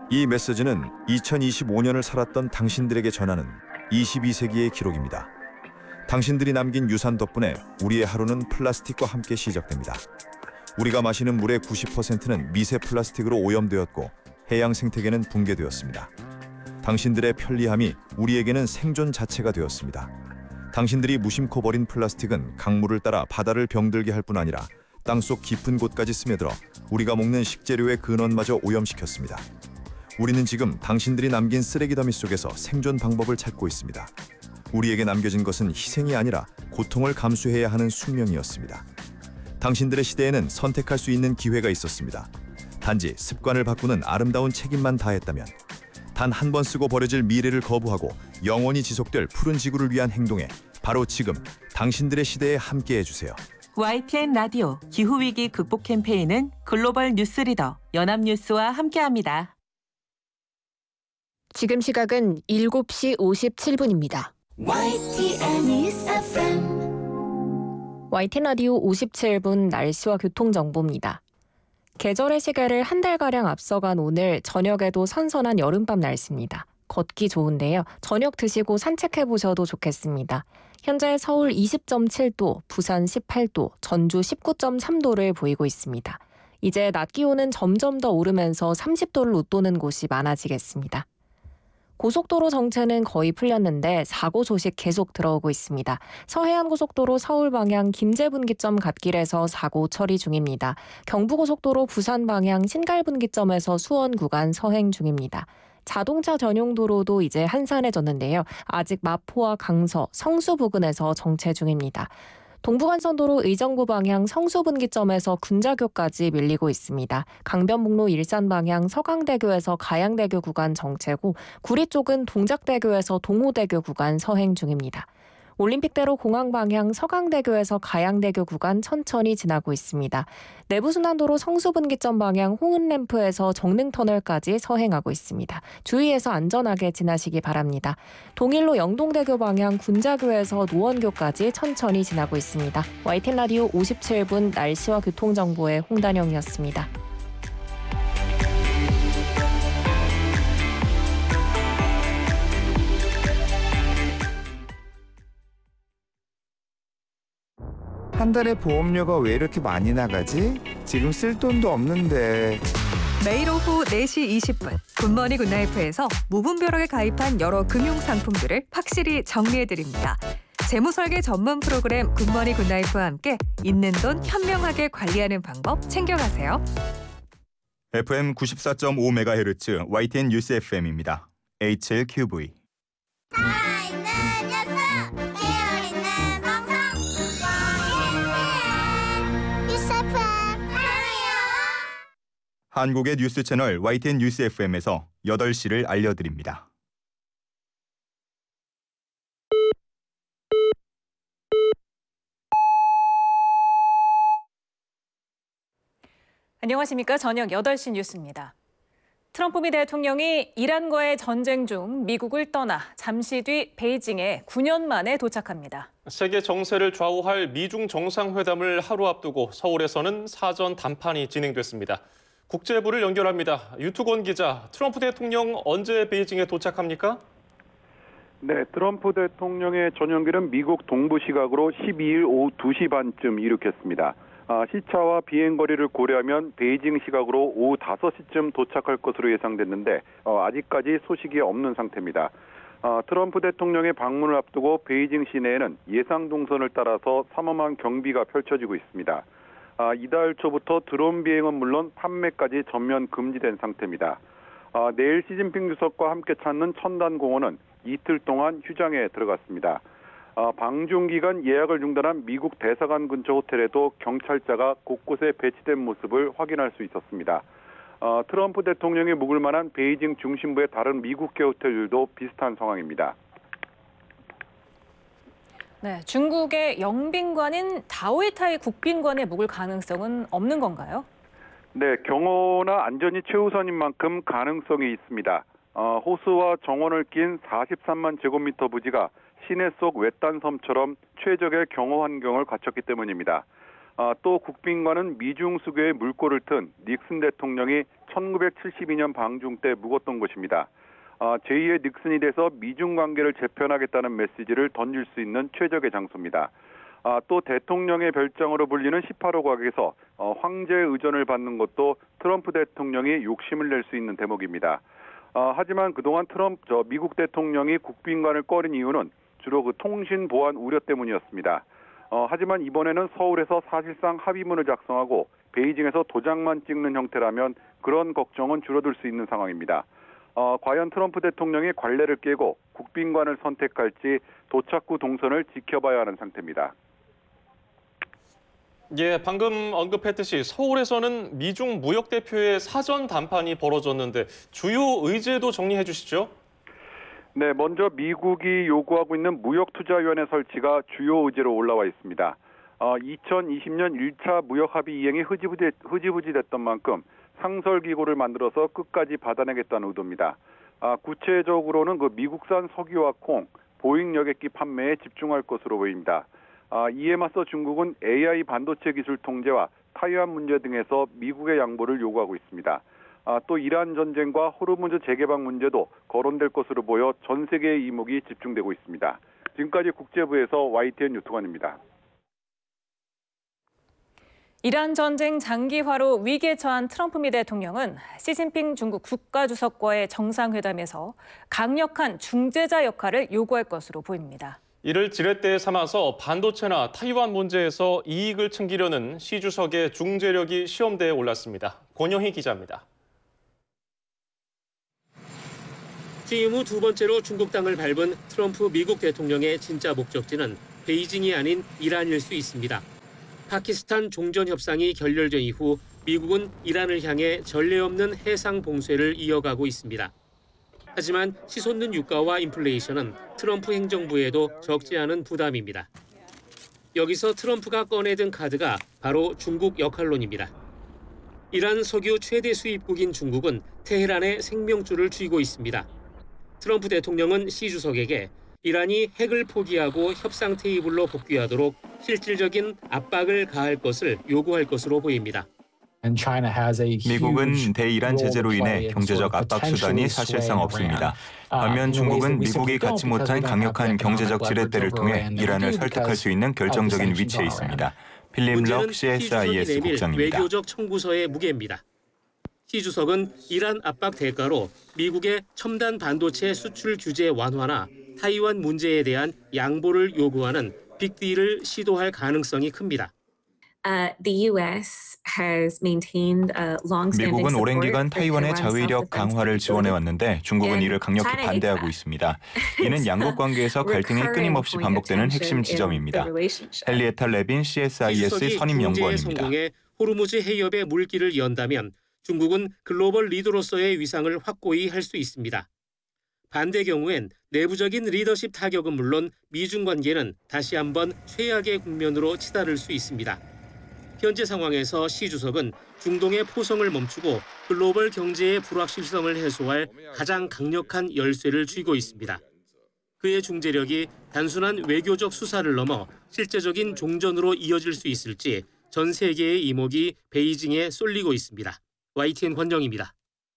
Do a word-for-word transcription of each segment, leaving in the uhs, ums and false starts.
이 메시지는 이천이십오 년을 살았던 당신들에게 전하는 이십이 세기의 기록입니다. 당신들이 남긴 유산 덕분에 우리의 하루는 플라스틱과 함께 시작됩니다. 우리가 마시는 물의 구십 퍼센트는 미세 플라스틱으로 오염되었고 해양 생태계는 붕괴되었습니다. 당신들의 편리함이 우리에게는 생존 자체가 되었습니다. 당신들이 무심코 버린 플라스틱은 강물을 따라 바다를 병들게 할 뿐 아니라 땅속 깊은 곳까지 스며들어 우리가 먹는 식재료의 근원마저 오염시켰습니다. 우리는 지금 당신들이 남긴 쓰레기 더미 속에서 생존 방법을 찾고 있습니다. 우리에게 남겨진 것은 희생이 아니라 고통을 감수해야 하는 숙명이었습니다. 당신들의 시대에는 선택할 수 있는 기회가 있었습니다. 단지 습관을 바꾸는 아름다운 책임만 다했다면, 단 한 번 쓰고 버려질 미래를 거부하고 영원히 지속될 푸른 지구를 위한 행동에 바로 지금 당신들의 시대에 함께해 주세요. 와이티엔 라디오 기후위기 극복 캠페인은 글로벌 뉴스리더 연합뉴스와 함께합니다. 지금 시각은 일곱 시 오십칠 분입니다. 와이티엔 News 에프엠 와이티엔 라디오 오십칠 분 날씨와 교통정보입니다. 계절의 시계를 한 달가량 앞서간 오늘 저녁에도 선선한 여름밤 날씨입니다. 걷기 좋은데요. 저녁 드시고 산책해보셔도 좋겠습니다. 현재 서울 이십 점 칠 도, 부산 십팔 도, 전주 십구 점 삼 도를 보이고 있습니다. 이제 낮 기온은 점점 더 오르면서 삼십 도를 웃도는 곳이 많아지겠습니다. 고속도로 정체는 거의 풀렸는데 사고 소식 계속 들어오고 있습니다. 서해안고속도로 서울 방향 김제분기점 갓길에서 사고 처리 중입니다. 경부고속도로 부산 방향 신갈분기점에서 수원 구간 서행 중입니다. 자동차 전용 도로도 이제 한산해졌는데요. 아직 마포와 강서, 성수 부근에서 정체 중입니다. 동부간선도로 의정부 방향 성수분기점에서 군자교까지 밀리고 있습니다. 강변북로 일산 방향 서강대교에서 가양대교 구간 정체고, 구리 쪽은 동작대교에서 동호대교 구간 서행 중입니다. 올림픽대로 공항 방향 서강대교에서 가양대교 구간 천천히 지나고 있습니다. 내부순환도로 성수분기점 방향 홍은램프에서 정릉터널까지 서행하고 있습니다. 주의해서 안전하게 지나시기 바랍니다. 동일로 영동대교 방향 군자교에서 노원교까지 천천히 지나고 있습니다. 와이티엔 라디오 오십칠 분 날씨와 교통정보의 홍단영이었습니다. 한 달에 보험료가 왜 이렇게 많이 나가지? 지금 쓸 돈도 없는데. 매일 오후 네 시 이십 분 굿모닝 굿나이프에서 무분별하게 가입한 여러 금융 상품들을 확실히 정리해드립니다. 재무설계 전문 프로그램 굿모닝 굿나이프와 함께 있는 돈 현명하게 관리하는 방법 챙겨가세요. 에프엠 구십사 점 오 메가헤르츠 와이티엔 뉴스 에프엠입니다. 에이치엘큐브이 한국의 뉴스 채널 와이티엔 뉴스 에프엠에서 여덟 시를 알려드립니다. 안녕하십니까. 저녁 여덟 시 뉴스입니다. 트럼프 미 대통령이 이란과의 전쟁 중 미국을 떠나 잠시 뒤 베이징에 구 년 만에 도착합니다. 세계 정세를 좌우할 미중 정상회담을 하루 앞두고 서울에서는 사전 담판이 진행됐습니다. 국제부를 연결합니다. 유투권 기자, 트럼프 대통령 언제 베이징에 도착합니까? 네, 트럼프 대통령의 전용기는 미국 동부 시각으로 십이 일 오후 두 시 반쯤 이륙했습니다. 아, 시차와 비행거리를 고려하면 베이징 시각으로 오후 다섯 시쯤 도착할 것으로 예상됐는데 어, 아직까지 소식이 없는 상태입니다. 어, 트럼프 대통령의 방문을 앞두고 베이징 시내에는 예상 동선을 따라서 삼엄한 경비가 펼쳐지고 있습니다. 아, 이달 초부터 드론 비행은 물론 판매까지 전면 금지된 상태입니다. 아, 내일 시진핑 주석과 함께 찾는 첨단공원은 이틀 동안 휴장에 들어갔습니다. 아, 방중 기간 예약을 중단한 미국 대사관 근처 호텔에도 경찰자가 곳곳에 배치된 모습을 확인할 수 있었습니다. 아, 트럼프 대통령이 묵을 만한 베이징 중심부의 다른 미국계 호텔들도 비슷한 상황입니다. 네, 중국의 영빈관인 다오이타이 국빈관에 묵을 가능성은 없는 건가요? 네, 경호나 안전이 최우선인 만큼 가능성이 있습니다. 어, 호수와 정원을 낀 사십삼만 제곱미터 부지가 시내 속 외딴 섬처럼 최적의 경호 환경을 갖췄기 때문입니다. 아, 또 국빈과는 미중 수교의 물꼬를 튼 닉슨 대통령이 천구백칠십이 년 방중 때 묵었던 곳입니다. 아, 제이의 닉슨이 돼서 미중 관계를 재편하겠다는 메시지를 던질 수 있는 최적의 장소입니다. 아, 또 대통령의 별장으로 불리는 십팔 호 곽에서 어, 황제의 의전을 받는 것도 트럼프 대통령이 욕심을 낼 수 있는 대목입니다. 아, 하지만 그동안 트럼프, 저 미국 대통령이 국빈관을 꺼린 이유는 주로 그 통신 보안 우려 때문이었습니다. 어, 하지만 이번에는 서울에서 사실상 합의문을 작성하고 베이징에서 도장만 찍는 형태라면 그런 걱정은 줄어들 수 있는 상황입니다. 어, 과연 트럼프 대통령이 관례를 깨고 국빈관을 선택할지 도착 후 동선을 지켜봐야 하는 상태입니다. 예, 방금 언급했듯이 서울에서는 미중 무역 대표의 사전 담판이 벌어졌는데 주요 의제도 정리해 주시죠. 네, 먼저 미국이 요구하고 있는 무역투자위원회 설치가 주요 의제로 올라와 있습니다. 어, 이천이십 년 일 차 무역 합의 이행이 흐지부지, 흐지부지 됐던 만큼 상설기구를 만들어서 끝까지 받아내겠다는 의도입니다. 아, 구체적으로는 그 미국산 석유와 콩, 보잉 여객기 판매에 집중할 것으로 보입니다. 아, 이에 맞서 중국은 에이아이 반도체 기술 통제와 타이완 문제 등에서 미국의 양보를 요구하고 있습니다. 아, 또 이란 전쟁과 호르무즈 재개방 문제도 거론될 것으로 보여 전 세계의 이목이 집중되고 있습니다. 지금까지 국제부에서 와이티엔 유통관입니다. 이란 전쟁 장기화로 위기에 처한 트럼프 미 대통령은 시진핑 중국 국가주석과의 정상회담에서 강력한 중재자 역할을 요구할 것으로 보입니다. 이를 지렛대 삼아서 반도체나 타이완 문제에서 이익을 챙기려는 시 주석의 중재력이 시험대에 올랐습니다. 권영희 기자입니다. 취임 후 두 번째로 중국 땅을 밟은 트럼프 미국 대통령의 진짜 목적지는 베이징이 아닌 이란일 수 있습니다. 파키스탄 종전 협상이 결렬된 이후 미국은 이란을 향해 전례 없는 해상 봉쇄를 이어가고 있습니다. 하지만 치솟는 유가와 인플레이션은 트럼프 행정부에도 적지 않은 부담입니다. 여기서 트럼프가 꺼내든 카드가 바로 중국 역할론입니다. 이란 석유 최대 수입국인 중국은 테헤란의 생명줄을 쥐고 있습니다. 트럼프 대통령은 시 주석에게 이란이 핵을 포기하고 협상 테이블로 복귀하도록 실질적인 압박을 가할 것을 요구할 것으로 보입니다. 미국은 대이란 제재로 인해 경제적 압박 수단이 사실상 없습니다. 반면 중국은 미국이 갖지 못한 강력한 경제적 지렛대를 통해 이란을 설득할 수 있는 결정적인 위치에 있습니다. 필립 럭 씨에스아이에스 국장입니다. 외교적 청구서의 무게입니다. 시 주석은 이란 압박 대가로 미국의 첨단 반도체 수출 규제 완화나 타이완 문제에 대한 양보를 요구하는 빅딜을 시도할 가능성이 큽니다. 미국은 오랜 기간 타이완의 자위력 강화를 지원해왔는데 중국은 이를 강력히 반대하고 있습니다. 이는 양국 관계에서 갈등이 끊임없이 반복되는 핵심 지점입니다. 헨리에타 레빈 씨에스아이에스 선임 연구원입니다. 성공해 호르무즈 해협의 물길을 연다면 중국은 글로벌 리더로서의 위상을 확고히 할 수 있습니다. 반대 경우엔 내부적인 리더십 타격은 물론 미중 관계는 다시 한번 최악의 국면으로 치달을 수 있습니다. 현재 상황에서 시 주석은 중동의 포성을 멈추고 글로벌 경제의 불확실성을 해소할 가장 강력한 열쇠를 쥐고 있습니다. 그의 중재력이 단순한 외교적 수사를 넘어 실제적인 종전으로 이어질 수 있을지 전 세계의 이목이 베이징에 쏠리고 있습니다. 와이티엔 권정입니다.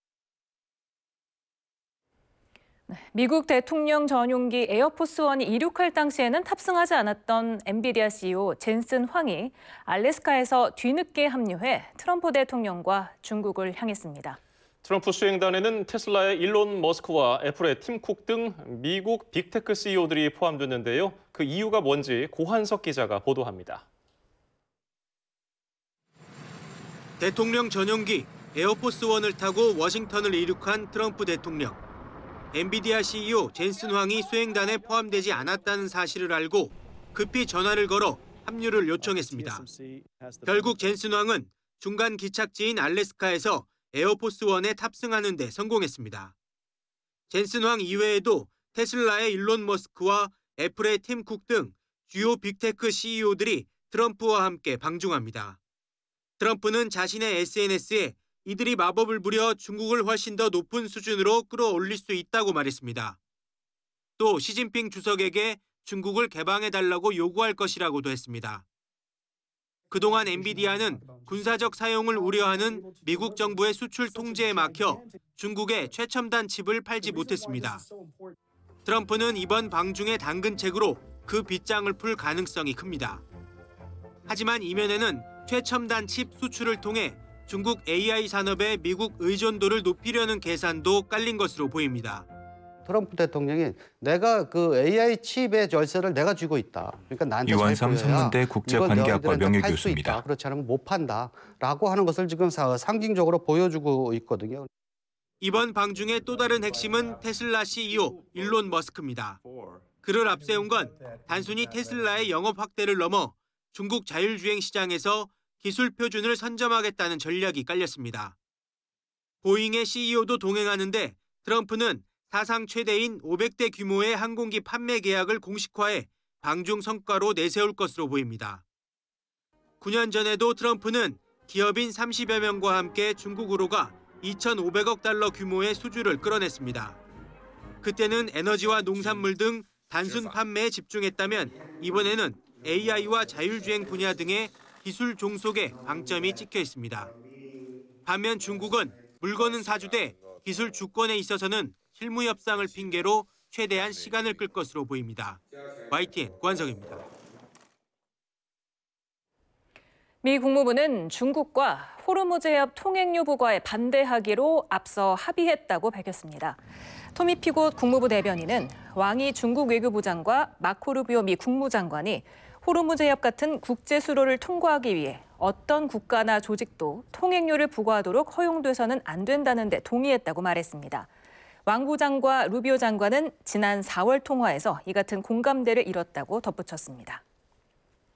미국 대통령 전용기 에어포스원이 이륙할 당시에는 탑승하지 않았던 엔비디아 씨이오 젠슨 황이 알래스카에서 뒤늦게 합류해 트럼프 대통령과 중국을 향했습니다. 트럼프 수행단에는 테슬라의 일론 머스크와 애플의 팀 쿡 등 미국 빅테크 씨이오들이 포함됐는데요. 그 이유가 뭔지 고한석 기자가 보도합니다. 대통령 전용기 에어포스원을 타고 워싱턴을 이륙한 트럼프 대통령. 엔비디아 씨이오 젠슨 황이 수행단에 포함되지 않았다는 사실을 알고 급히 전화를 걸어 합류를 요청했습니다. 결국 젠슨 황은 중간 기착지인 알래스카에서 에어포스원에 탑승하는 데 성공했습니다. 젠슨 황 이외에도 테슬라의 일론 머스크와 애플의 팀 쿡 등 주요 빅테크 씨이오들이 트럼프와 함께 방중합니다. 트럼프는 자신의 에스엔에스에 이들이 마법을 부려 중국을 훨씬 더 높은 수준으로 끌어올릴 수 있다고 말했습니다. 또 시진핑 주석에게 중국을 개방해달라고 요구할 것이라고도 했습니다. 그동안 엔비디아는 군사적 사용을 우려하는 미국 정부의 수출 통제에 막혀 중국에 최첨단 칩을 팔지 못했습니다. 트럼프는 이번 방중의 당근책으로 그 빗장을 풀 가능성이 큽니다. 하지만 이면에는 최첨단 칩 수출을 통해 중국 에이아이 산업의 미국 의존도를 높이려는 계산도 깔린 것으로 보입니다. 트럼프 대통령이 내가 그 에이아이 칩의 열쇠를 내가 쥐고 있다. 그러니까 나한테 유한삼 잘 보여야 성문대 국제관계학과 이건 너희들한테 팔 수 명예교수입니다. 있다. 그렇지 않으면 못 판다라고 하는 것을 지금 상징적으로 보여주고 있거든요. 이번 방중의 또 다른 핵심은 테슬라 씨이오 일론 머스크입니다. 그를 앞세운 건 단순히 테슬라의 영업 확대를 넘어 중국 자율주행 시장에서 기술 표준을 선점하겠다는 전략이 깔렸습니다. 보잉의 씨이오도 동행하는데 트럼프는 사상 최대인 오백 대 규모의 항공기 판매 계약을 공식화해 방중 성과로 내세울 것으로 보입니다. 구 년 전에도 트럼프는 기업인 삼십여 명과 함께 중국으로 가 이천오백억 달러 규모의 수주를 끌어냈습니다. 그때는 에너지와 농산물 등 단순 판매에 집중했다면 이번에는 에이아이와 자율주행 분야 등의 기술 종속에 방점이 찍혀 있습니다. 반면 중국은 물건은 사주되 기술 주권에 있어서는 실무 협상을 핑계로 최대한 시간을 끌 것으로 보입니다. 와이티엔 권성입니다. 미 국무부는 중국과 호르무즈 해협 통행료 부과에 반대하기로 앞서 합의했다고 밝혔습니다. 토미 피곳 국무부 대변인은 왕이 중국 외교부장과 마코 루비오 미 국무장관이 호르무즈 해협 같은 국제 수로를 통과하기 위해 어떤 국가나 조직도 통행료를 부과하도록 허용돼서는 안 된다는 데 동의했다고 말했습니다. 왕 부장과 루비오 장관은 지난 사월 통화에서 이 같은 공감대를 이뤘다고 덧붙였습니다.